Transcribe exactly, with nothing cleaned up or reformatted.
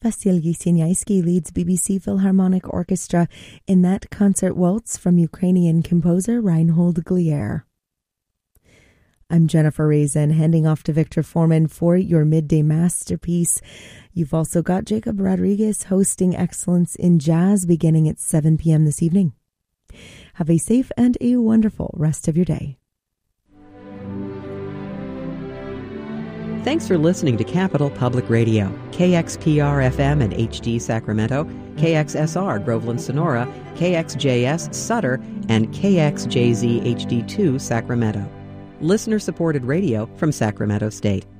Wasilgi Sieniaski leads B B C Philharmonic Orchestra in that concert waltz from Ukrainian composer Reinhold Glier. I'm Jennifer Raisin, handing off to Victor Foreman for your midday masterpiece. You've also got Jacob Rodriguez hosting Excellence in Jazz beginning at seven p.m. this evening. Have a safe and a wonderful rest of your day. Thanks for listening to Capital Public Radio, K X P R F M and H D Sacramento, K X S R Groveland Sonora, K X J S Sutter, and K X J Z H D two Sacramento. Listener-supported radio from Sacramento State.